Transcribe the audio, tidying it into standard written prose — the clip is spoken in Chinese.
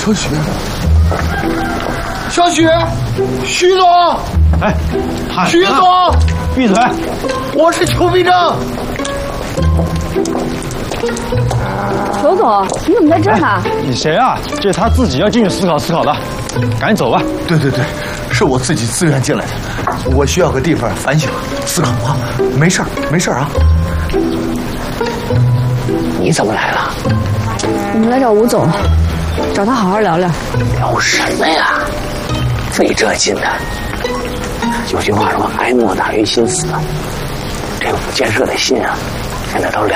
小许，小许，徐总， 哎， 徐总， 闭嘴！ 我是邱必正。 邱总，你怎么在这儿呢？ 你谁啊？这是他自己要进去思考思考的，赶紧走吧。 对，是我自己自愿进来的，我需要个地方反省思考啊。没事儿啊。 你怎么来了？ 我们来找吴总，找他好好聊聊。 聊什么呀？费这劲的。有句话说，哀莫大于心死。这个建设的心啊，现在都